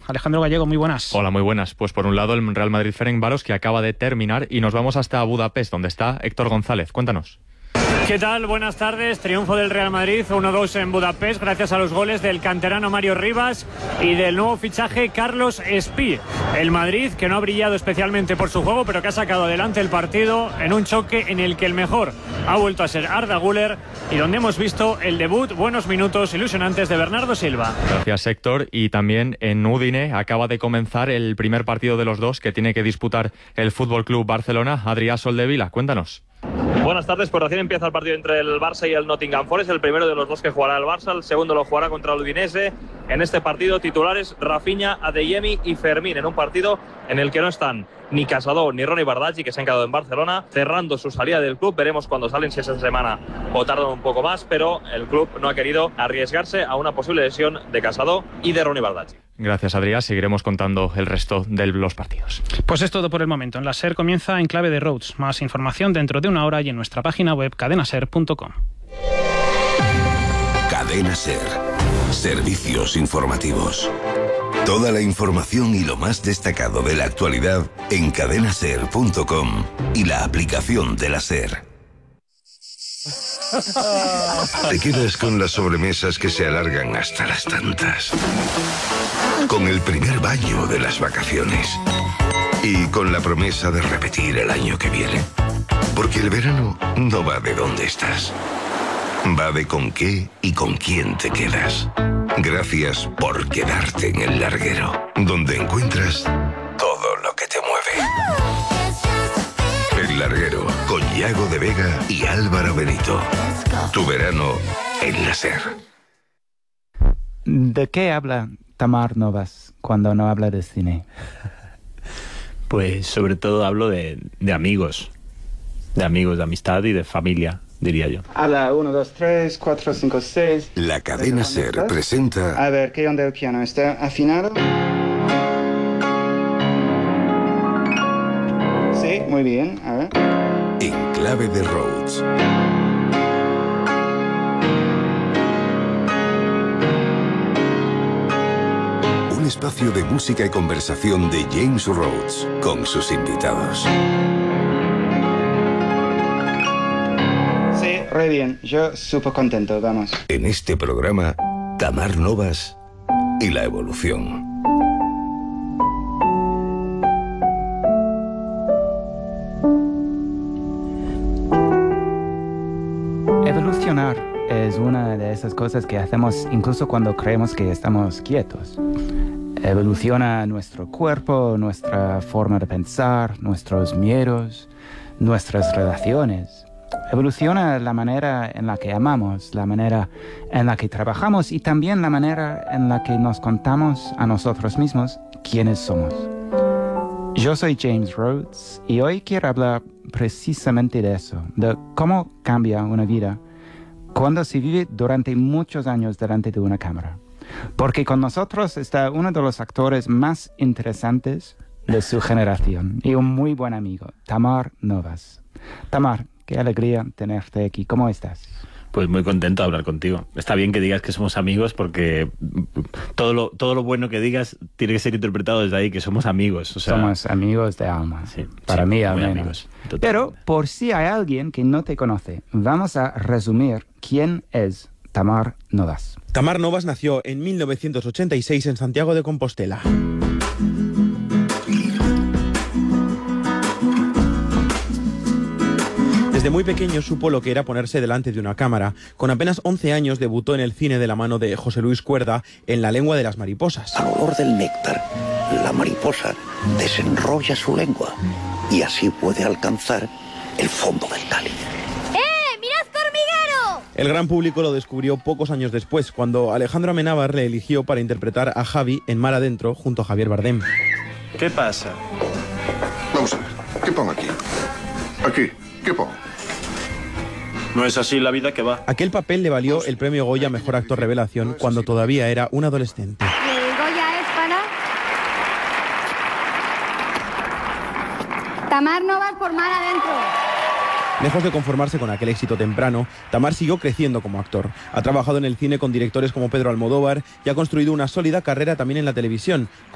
Alejandro Gallego, muy buenas. Hola, muy buenas. Pues por un lado el Real Madrid-Ferencváros, que acaba de terminar, y nos vamos hasta Budapest, donde está Héctor González. Cuéntanos. ¿Qué tal? Buenas tardes. Triunfo del Real Madrid 1-2 en Budapest gracias a los goles del canterano Mario Rivas y del nuevo fichaje Carlos Espí. El Madrid, que no ha brillado especialmente por su juego, pero que ha sacado adelante el partido en un choque en el que el mejor ha vuelto a ser Arda Güler y donde hemos visto el debut, buenos minutos ilusionantes de Bernardo Silva. Gracias, Héctor. Y también en Udine acaba de comenzar el primer partido de los dos que tiene que disputar el Fútbol Club Barcelona. Adrià Soldevila, cuéntanos. Buenas tardes, pues recién empieza el partido entre el Barça y el Nottingham Forest, el primero de los dos que jugará el Barça, el segundo lo jugará contra el Udinese. En este partido titulares Rafinha, Adeyemi y Fermín, en un partido en el que no están ni Casado ni Ronny Bardghji, que se han quedado en Barcelona, cerrando su salida del club. Veremos cuándo salen, si esa semana o tardan un poco más, pero el club no ha querido arriesgarse a una posible lesión de Casado y de Ronny Bardghji. Gracias, Adrià. Seguiremos contando el resto de los partidos. Pues es todo por el momento. En la SER comienza En Clave de Rhodes. Más información dentro de una hora y en nuestra página web cadenaser.com. Cadena SER. Servicios informativos. Toda la información y lo más destacado de la actualidad en cadenaser.com y la aplicación de la SER. Te quedas con las sobremesas que se alargan hasta las tantas. Con el primer baño de las vacaciones. Y con la promesa de repetir el año que viene. Porque el verano no va de dónde estás. Va de con qué y con quién te quedas. Gracias por quedarte en el larguero, donde encuentras todo lo que te mueve. El larguero, con Yago de Vega y Álvaro Benito. Tu verano en la SER. ¿De qué habla Tamar Novas cuando no habla de cine? Pues sobre todo hablo de amigos. De amigos, de amistad y de familia, diría yo. Habla 1, 2, 3, 4, 5, 6. La cadena SER presenta... A ver, ¿qué onda el piano? ¿Está afinado? Sí, muy bien. A ver. En Clave de Rhodes. Un espacio de música y conversación de James Rhodes con sus invitados. Sí, re bien. Yo súper contento, vamos. En este programa, Tamar Novas y la evolución. Evolucionar es una de esas cosas que hacemos incluso cuando creemos que estamos quietos. Evoluciona nuestro cuerpo, nuestra forma de pensar, nuestros miedos, nuestras relaciones. Evoluciona la manera en la que amamos, la manera en la que trabajamos y también la manera en la que nos contamos a nosotros mismos quiénes somos. Yo soy James Rhodes y hoy quiero hablar precisamente de eso, de cómo cambia una vida cuando se vive durante muchos años delante de una cámara. Porque con nosotros está uno de los actores más interesantes de su generación y un muy buen amigo, Tamar Novas. Tamar, qué alegría tenerte aquí. ¿Cómo estás? Pues muy contento de hablar contigo. Está bien que digas que somos amigos porque todo lo bueno que digas tiene que ser interpretado desde ahí, que somos amigos. O sea, somos amigos de alma, sí, para mí al menos. Amigos, pero por si hay alguien que no te conoce, vamos a resumir quién es Tamar Novas. Tamar Novas nació en 1986 en Santiago de Compostela. Desde muy pequeño supo lo que era ponerse delante de una cámara. Con apenas 11 años debutó en el cine de la mano de José Luis Cuerda en La lengua de las mariposas. Al olor del néctar, la mariposa desenrolla su lengua y así puede alcanzar el fondo del cáliz. ¡Mirad, hormiguero! El gran público lo descubrió pocos años después, cuando Alejandro Amenábar le eligió para interpretar a Javi en Mar Adentro junto a Javier Bardem. ¿Qué pasa? Vamos a ver, ¿qué pongo aquí? Aquí, ¿qué pongo? No es así la vida que va. Aquel papel le valió el premio Goya Mejor Actor Revelación cuando todavía era un adolescente. ¿Y el Goya es para? Tamar Novas por Mar Adentro. Lejos de conformarse con aquel éxito temprano, Tamar siguió creciendo como actor. Ha trabajado en el cine con directores como Pedro Almodóvar y ha construido una sólida carrera también en la televisión.